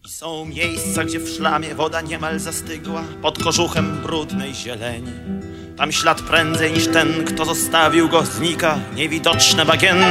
I są miejsca, gdzie w szlamie woda niemal zastygła, pod kożuchem brudnej zieleni. Tam ślad prędzej niż ten, kto zostawił go, znika, niewidoczne bagienne